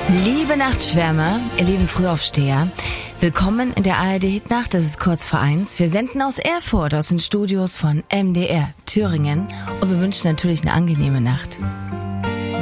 Liebe Nachtschwärmer, ihr lieben Frühaufsteher, willkommen in der ARD Hitnacht, das ist kurz vor 1. Wir senden aus Erfurt, aus den Studios von MDR Thüringen und wir wünschen natürlich eine angenehme Nacht.